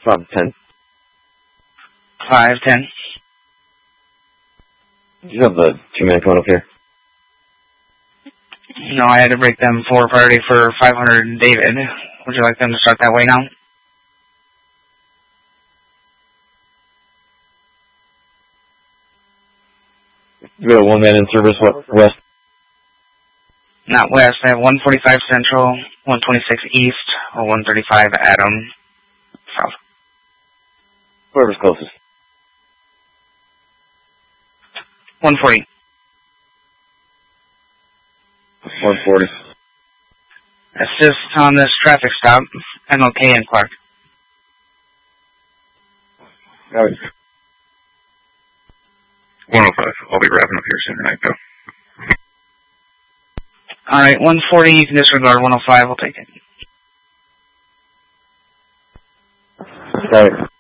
510. 510. Do you have the 2-minute code up here? No, I had to break them for priority for 500 David. Would you like them to start that way now? You got a 1-man in service west? Not west. I have 145 Central, 126 East, or 135 Adam South. Whoever's closest. 140. 140. Assist on this traffic stop. MLK and Clark. Got it. 105. I'll be wrapping up here soon tonight, though. Alright, 140, you can disregard 105, we'll take it. Got it.